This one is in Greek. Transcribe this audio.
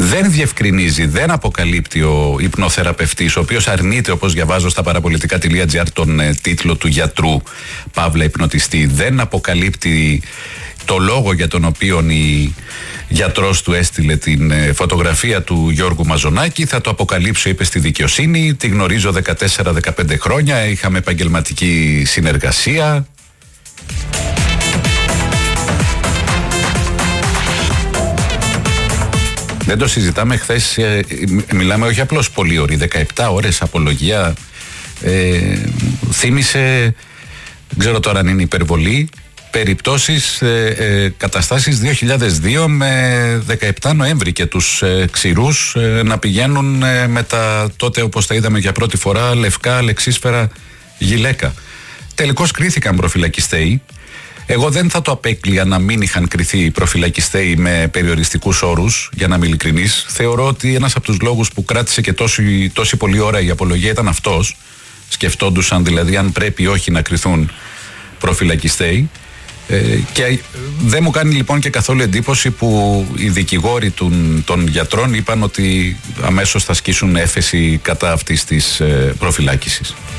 Δεν διευκρινίζει, δεν αποκαλύπτει ο υπνοθεραπευτής, ο οποίος αρνείται, όπως διαβάζω στα παραπολιτικά.gr, τον τίτλο του γιατρού παύλα υπνοτιστή. Δεν αποκαλύπτει το λόγο για τον οποίο η γιατρός του έστειλε την φωτογραφία του Γιώργου Μαζονάκη. Θα το αποκαλύψω, είπε στη δικαιοσύνη. Τη γνωρίζω 14-15 χρόνια. Είχαμε επαγγελματική συνεργασία. Δεν το συζητάμε χθες. Μιλάμε όχι απλώς πολλή ώρη, 17 ώρες απολογία. Θύμισε, δεν ξέρω τώρα αν είναι υπερβολή, περιπτώσεις, καταστάσεις 2002 με 17 Νοέμβρη και τους ξηρούς να πηγαίνουν με τα τότε, όπως τα είδαμε για πρώτη φορά, λευκά αλεξίσφαιρα γυλαίκα. Τελικώς κρίθηκαν προφυλακιστέοι. Εγώ δεν θα το απέκλεια να μην είχαν κριθεί προφυλακιστέοι με περιοριστικούς όρους, για να είμαι ειλικρινής. Θεωρώ ότι ένας από τους λόγους που κράτησε και τόση πολλή ώρα η απολογία ήταν αυτός. Σκεφτόντουσαν δηλαδή αν πρέπει ή όχι να κριθούν προφυλακιστέοι. Και δεν μου κάνει λοιπόν και καθόλου εντύπωση που οι δικηγόροι των γιατρών είπαν ότι αμέσως θα ασκήσουν έφεση κατά αυτής της προφυλάκησης.